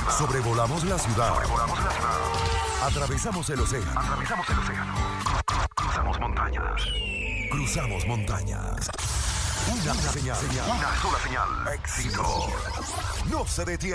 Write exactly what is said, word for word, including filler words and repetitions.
Sobrevolamos la ciudad. Sobrevolamos la ciudad. Atravesamos el océano. Atravesamos el océano. Cruzamos montañas. Cruzamos montañas. Una señal. Una sola señal. Éxito. No se detiene.